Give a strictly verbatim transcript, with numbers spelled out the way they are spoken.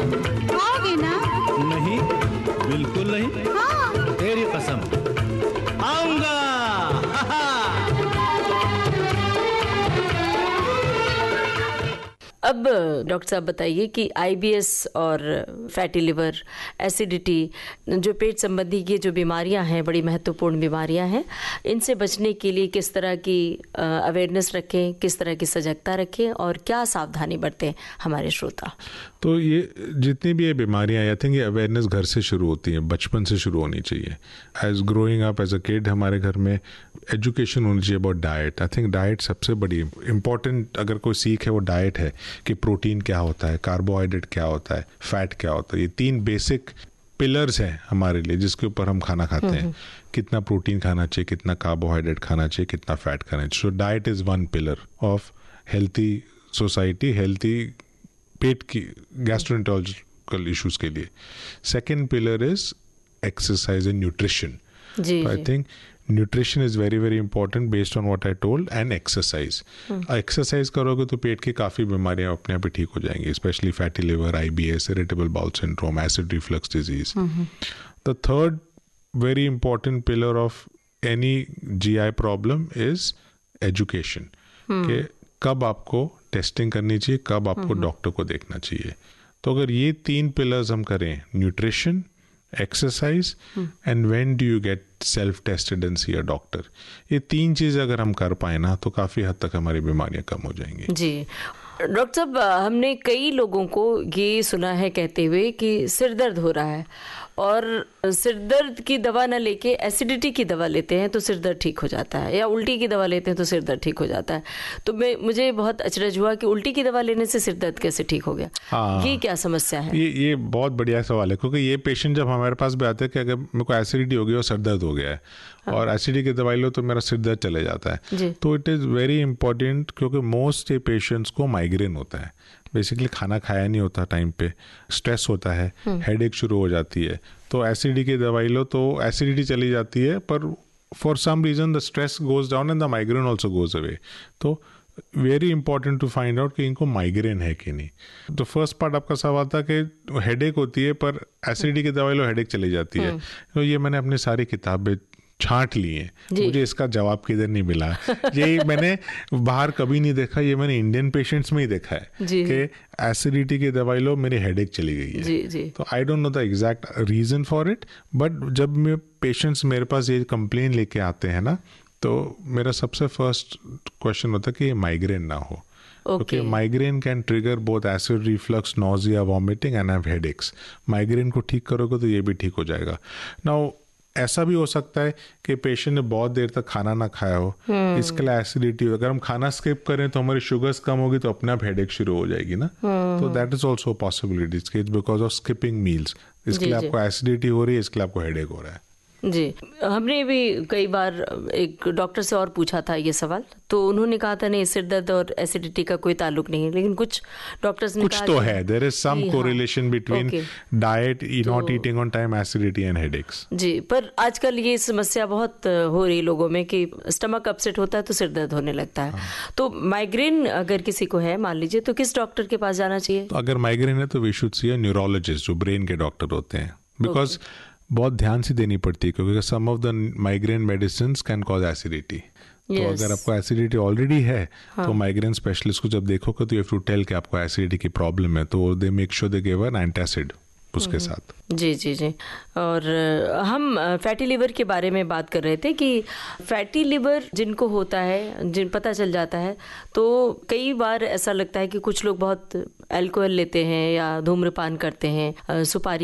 खाओगे ना? नहीं, बिल्कुल नहीं। हाँ। तेरी कसम, आऊंगा। अब डॉक्टर साहब बताइए कि आईबीएस और फैटी लिवर, एसिडिटी, जो पेट संबंधी की जो बीमारियां हैं, बड़ी महत्वपूर्ण बीमारियां हैं, इनसे बचने के लिए किस तरह की अवेयरनेस रखें, किस तरह की सजगता रखें और क्या सावधानी बरतें हमारे श्रोता? तो ये जितनी भी ये बीमारियां, आई थिंक ये अवेयरनेस घर से शुरू होती है, बचपन से शुरू होनी चाहिए। As growing up as a kid हमारे घर में एजुकेशन होनी चाहिए about diet. I think diet सबसे बड़ी इम्पॉर्टेंट अगर कोई सीख है वो डाइट है, कि प्रोटीन क्या होता है, कार्बोहाइड्रेट क्या होता है, फैट क्या होता है। ये तीन बेसिक पिलर्स हैं हमारे लिए जिसके ऊपर हम खाना खाते हैं। कितना प्रोटीन खाना चाहिए, कितना कार्बोहाइड्रेट खाना चाहिए, कितना फैट खाना चाहिए। So diet is one pillar of healthy society, healthy पेट की गैस्ट्रोएंटेरोलॉजिकल इश्यूज के लिए। Second pillar is exercise and nutrition. I think nutrition is very very important based on what I told, and exercise. Exercise करोगे तो पेट की काफ़ी बीमारियां अपने आप ही ठीक हो जाएंगी, specially fatty liver, IBS, irritable bowel syndrome, acid reflux disease. The third very important pillar of any GI problem is education, कि कब आपको टेस्टिंग करनी चाहिए, कब आपको डॉक्टर को देखना चाहिए। तो अगर ये तीन पिलर्स हम करें, nutrition, exercise and when do you get self tested and C a doctor, ये तीन चीज़ अगर हम कर पाए ना तो काफ़ी हद तक हमारी बीमारियां कम हो जाएंगी। जी डॉक्टर साहब, हमने कई लोगों को ये सुना है कहते हुए कि सिर दर्द हो रहा है और सिर दर्द की दवा ना लेके एसिडिटी की दवा लेते हैं तो सिर दर्द ठीक हो जाता है, या उल्टी की दवा लेते हैं तो सिर दर्द ठीक हो जाता है। तो मैं मुझे बहुत अचरज हुआ कि उल्टी की दवा लेने से सिर दर्द कैसे ठीक हो गया? हाँ, ये क्या समस्या है? ये ये बहुत बढ़िया सवाल है, क्योंकि ये पेशेंट जब हमारे पास भी आते हैं कि अगर मेरे को एसिडिटी हो गई और सर दर्द हो गया है, हाँ, और एसिडिटी की दवाई लो तो मेरा सिर दर्द चले जाता है। तो इट इज़ वेरी इंपॉर्टेंट, क्योंकि मोस्ट पेशेंट्स को माइग्रेन होता है। बेसिकली खाना खाया नहीं होता टाइम पे, स्ट्रेस होता है, हेडेक शुरू हो जाती है, तो एसिडिटी की दवाई लो तो एसिडिटी चली जाती है, पर for some reason the stress goes down and the migraine also goes away. तो very important to find out कि इनको माइग्रेन है कि नहीं। तो फर्स्ट पार्ट आपका सवाल था कि हेडेक होती है पर एसिडिटी की दवाई लो हेडेक चली जाती है। तो ये मैंने अपनी सारी किताबें छांट ली है, मुझे इसका जवाब किधर नहीं मिला। ये मैंने बाहर कभी नहीं देखा, ये मैंने इंडियन पेशेंट्स में ही देखा है कि एसिडिटी की दवाई लो मेरी हेडेक चली गई है। जी, जी। तो I don't know the exact reason for it, but जब मैं पेशेंट्स मेरे पास ये कंप्लेन लेके आते हैं ना, तो मेरा सबसे फर्स्ट क्वेश्चन होता है कि ये माइग्रेन ना हो। क्योंकि migraine can trigger both acid reflux, nausea, vomiting and have headaches. Migraine को ठीक करोगे तो ये भी ठीक हो जाएगा। नाउ ऐसा भी हो सकता है कि पेशेंट ने बहुत देर तक खाना ना खाया हो, इसके लिए एसिडिटी हो। अगर हम खाना स्किप करें तो हमारी शुगर्स कम होगी तो अपने आप हेडेक शुरू हो जाएगी ना। तो that is also possibility, it's because of skipping meals. इसके लिए आपको एसिडिटी हो रही है, इसके लिए आपको हेडेक हो रहा है। जी, हमने भी कई बार एक डॉक्टर से और पूछा था ये सवाल, तो उन्होंने कहा था नहीं, सिर दर्द और एसिडिटी का कोई ताल्लुक नहीं है, लेकिन कुछ डॉक्टर्स ने कुछ कहा तो है, there is some correlation between diet, not eating on time, acidity and headaches. जी, पर आजकल ये समस्या बहुत हो रही लोगों में कि स्टमक अपसेट होता है तो सिर दर्द होने लगता है। हाँ। तो माइग्रेन अगर किसी को है मान लीजिए, तो किस डॉक्टर के पास जाना चाहिए? तो अगर माइग्रेन है तो we should see a neurologist, जो ब्रेन के डॉक्टर होते हैं, बिकॉज बहुत ध्यान से देनी पड़ती है, क्योंकि सम of the migraine medicine can cause acidity. तो yes. अगर आपको एसिडिटी ऑलरेडी है, हाँ, तो माइग्रेन स्पेशलिस्ट को जब देखोगे तो यू हैव टू टेल कि आपको एसिडिटी की प्रॉब्लम है, तो they make sure they give an antacid उसके साथ। जी जी जी। और हम फैटी लिवर के बारे में बात कर रहे थे कि फैटी लिवर जिनको होता है, जिन पता चल जाता है, तो कई बार ऐसा लगता है कि कुछ लोग बहुत अल्कोहल लेते हैं या धूम्रपान करते हैं, सुपारी